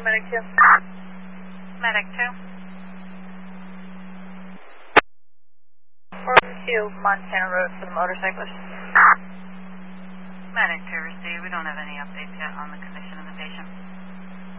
Medic 2. Medic 2. 42 Montana Road for the motorcyclist. Medic 2 received. We don't have any updates yet on the condition of the patient.